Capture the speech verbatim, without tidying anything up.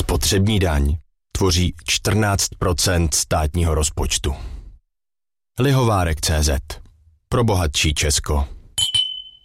Spotřební daň tvoří čtrnáct procent státního rozpočtu. Lihovárek tečka cé zet. Pro bohatší Česko.